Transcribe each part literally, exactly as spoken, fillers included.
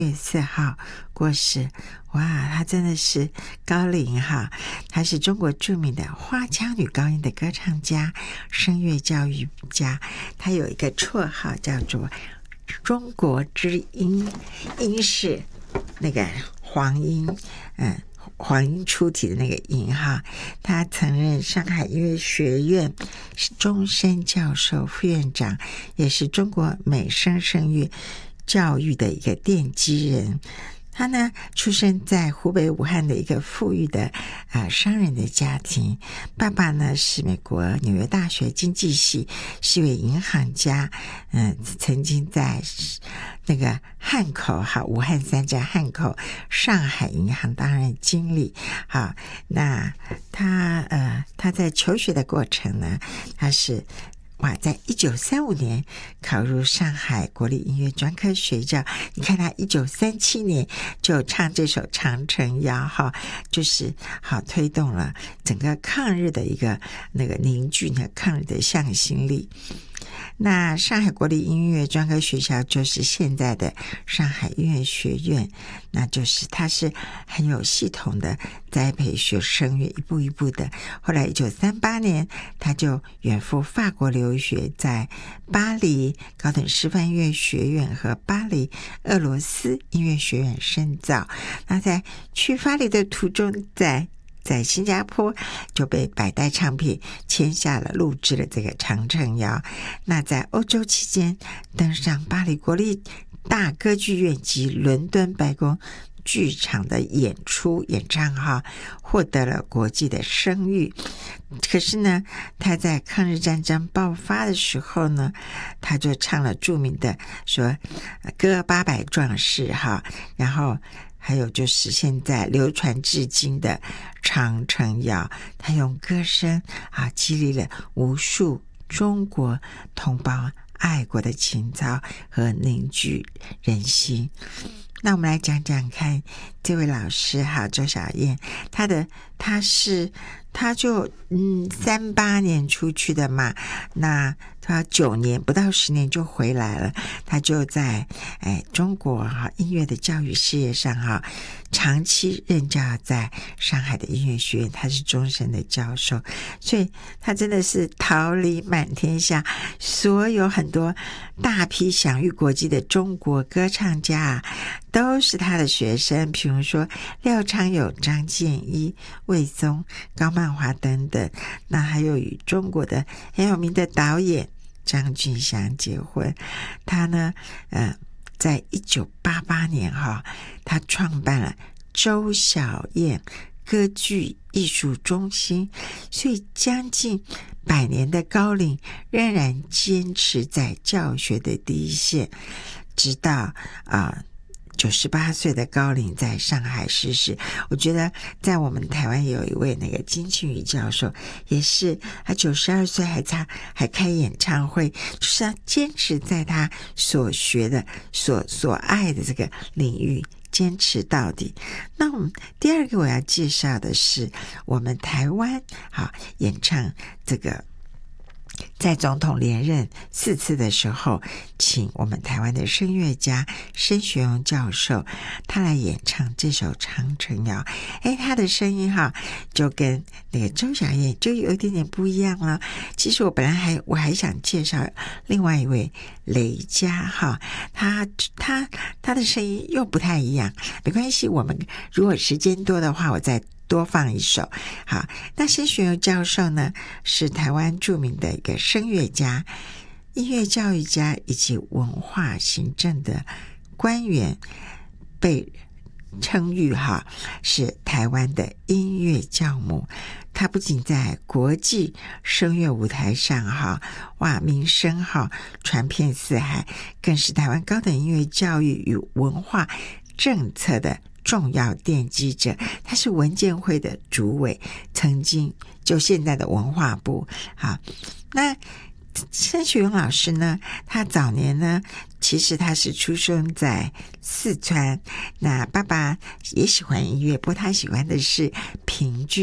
月四号过世。哇，他真的是高龄哈！他是中国著名的花腔女高音的歌唱家、声乐教育家。他有一个绰号叫做中国之音，音是那个黄音，嗯，黄音出体的那个音哈。他曾任上海音乐学院终身教授、副院长，也是中国美声声乐教育的一个奠基人。他呢，出生在湖北武汉的一个富裕的呃商人的家庭，爸爸呢是美国纽约大学经济系，是一位银行家，嗯、呃，曾经在那个汉口哈，武汉三站汉口上海银行担任经理。好，那他呃他在求学的过程呢，他是。哇，在一九三五年考入上海国立音乐专科学校，你看他一九三七年就唱这首《长城谣》哈，就是好推动了整个抗日的一个那个凝聚呢，抗日的向心力。那上海国立音乐专科学校就是现在的上海音乐学院，那就是它是很有系统的栽培学声乐，一步一步的。后来一九三八年他就远赴法国留学，在巴黎高等师范音乐学院和巴黎俄罗斯音乐学院深造。那在去巴黎的途中，在在新加坡就被百代唱片签下了录制了这个长城谣。那在欧洲期间登上巴黎国立大歌剧院及伦敦白宫剧场的演出演唱哈，获得了国际的声誉。可是呢，他在抗日战争爆发的时候呢，他就唱了著名的说歌八百壮士哈，然后还有就是现在流传至今的长城谣，他用歌声啊激励了无数中国同胞爱国的情操和凝聚人心。那我们来讲讲看这位老师哈，周小燕，他的他是他就嗯三八年出去的嘛，那他九年不到十年就回来了，他就在哎中国哈音乐的教育事业上哈长期任教在上海的音乐学院，他是终身的教授，所以他真的是桃李满天下，所有很多大批享誉国际的中国歌唱家啊都是他的学生，比如说廖昌友、张建一、魏松、高曼华等等。那还有与中国的很有名的导演张俊祥结婚。他呢，呃，在一九八八年哈，他创办了周小燕歌剧艺术中心，所以将近百年的高龄仍然坚持在教学的第一线，直到啊。呃九十八岁的高龄在上海逝世。我觉得在我们台湾也有一位那个金庆宇教授，也是他九十二岁还唱还开演唱会，就是他坚持在他所学的所所爱的这个领域坚持到底。那我们第二个我要介绍的是我们台湾好演唱这个在总统连任四次的时候，请我们台湾的声乐家申学荣教授他来演唱这首长城谣。诶，他的声音哈就跟那个周小燕就有一点点不一样了。其实我本来还我还想介绍另外一位雷佳哈，他他他的声音又不太一样，没关系，我们如果时间多的话我再多放一首。好，那申学荣教授呢是台湾著名的一个声乐家、音乐教育家以及文化行政的官员，被称誉哈是台湾的音乐教母。他不仅在国际声乐舞台上哈哇名声哈传遍四海，更是台湾高等音乐教育与文化政策的重要奠基者。他是文建会的主委，曾经就现在的文化部。好，那申学荣老师呢，他早年呢其实他是出生在四川，那爸爸也喜欢音乐，不过他喜欢的是评剧。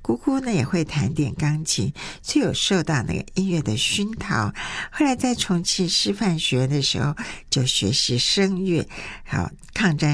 姑姑呢也会弹点钢琴，就有受到那个音乐的熏陶。后来在重庆师范学院的时候就学习声乐，好抗战